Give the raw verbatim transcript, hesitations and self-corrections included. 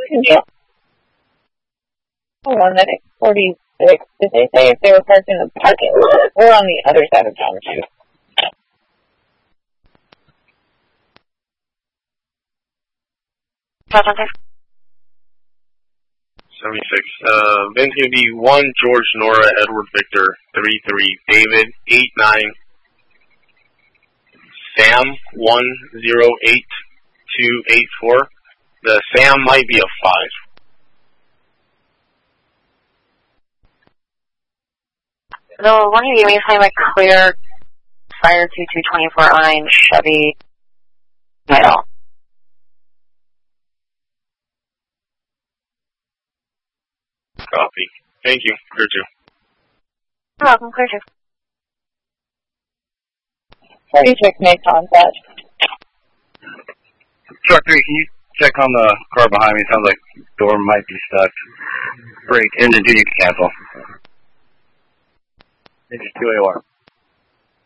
Yeah. One at forty-six. Did they say if they were parked in the parking lot or on the other side of town, too? seventy-six. Uh, Vin's going to be one, George, Nora, Edward, Victor, three, three, David, eight, nine, Sam, one, zero, eight, two, eight, four. The Sam might be a five. The one you gave me is kind of like clear Fire two two twenty-four nine Chevy Metal. Copy. Thank you. Clear two. You're welcome. Clear two. forty-six, make contact. Truck three, can you check on the car behind me? Sounds like the door might be stuck. Brake, engine two, you can cancel. Engine two A O R.